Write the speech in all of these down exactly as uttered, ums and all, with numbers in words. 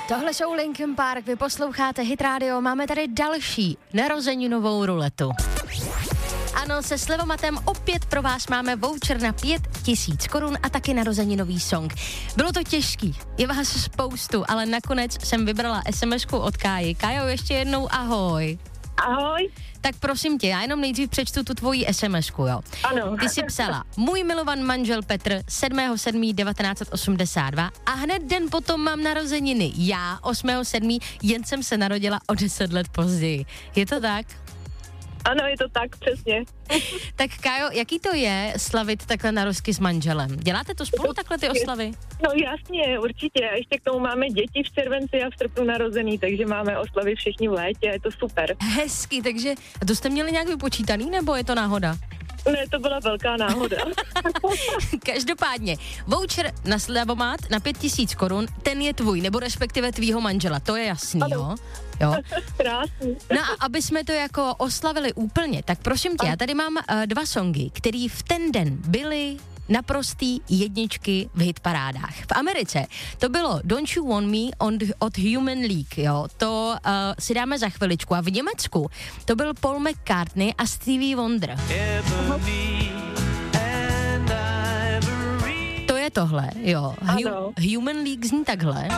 Tohle jsou Linkin Park, vy posloucháte Hit Radio, máme tady další narozeninovou ruletu. Ano, se Slevomatem opět pro vás máme voucher na pět tisíc korun a taky narozeninový song. Bylo to těžký, je vás spoustu, ale nakonec jsem vybrala es em esku od Káji. Kájo, ještě jednou ahoj. Ahoj. Tak prosím tě, já jenom nejdřív přečtu tu tvoji es em esku, jo. Ano. Ty jsi psala, můj milovan manžel Petr, sedmého sedmého devatenáct set osmdesát dva a hned den potom mám narozeniny. Já, osmého sedmého jen jsem se narodila o deset let později. Je to tak? Ano, je to tak, přesně. Tak Kájo, jaký to je slavit takhle narozky s manželem? Děláte to spolu takhle ty oslavy? No jasně, určitě. A ještě k tomu máme děti v červenci a v srpnu narozený, takže máme oslavy všichni v létě, je to super. Hezky, takže a to jste měli nějak vypočítaný, nebo je to náhoda? Ne, to byla velká náhoda. Každopádně, voucher na Slevomat na pět tisíc korun, ten je tvůj, nebo respektive tvýho manžela, to je jasný, jo? Jo. Krásný. No a aby jsme to jako oslavili úplně, tak prosím tě, já tady mám uh, dva songy, který v ten den byly naprostý jedničky v hitparádách. V Americe to bylo Don't You Want Me on, od Human League, jo, to uh, si dáme za chviličku. A v Německu to byl Paul McCartney a Stevie Wonder. To je tohle, jo. Hu- Human League zní takhle.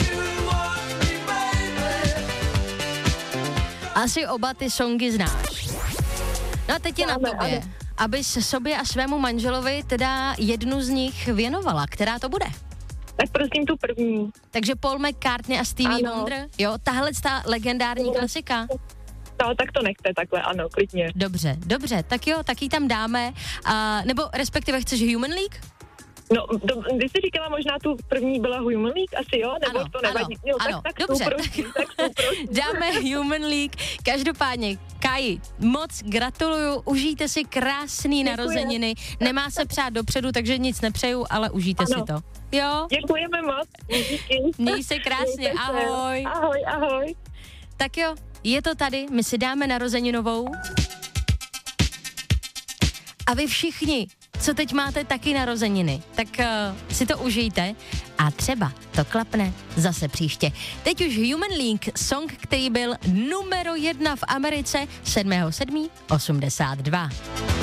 Asi oba ty songy znáš. No a teď je na tobě, abys sobě a svému manželovi teda jednu z nich věnovala. Která to bude? Tak prosím tu první. Takže Paul McCartney a Stevie Ano. Wonder? Jo, tahle ta legendární klasika? No, tak to nechte takhle, ano, klidně. Dobře, dobře, tak jo, tak ji tam dáme. A, nebo respektive chceš Human League? No, do, když jsi říkala, možná tu první byla Human League, asi jo, nebo ano, to nevadí. Ano, jo, ano, tak, tak dobře, tu prosím, tak tu prosím. Dáme Human League. Každopádně, Káji, moc gratuluju, užijte si krásný Děkuji. narozeniny. Nemá se přát dopředu, takže nic nepřeju, ale užijte Ano. si to. Jo? Děkujeme moc. Díky. Měj se krásně, Mějte se. ahoj. Ahoj, ahoj. Tak jo, je to tady, my si dáme narozeninovou. A vy všichni, co teď máte taky narozeniny, tak uh, si to užijte a třeba to klapne zase příště. Teď už Human League, song, který byl numero jedna v Americe sedmého sedmého osmdesát dva.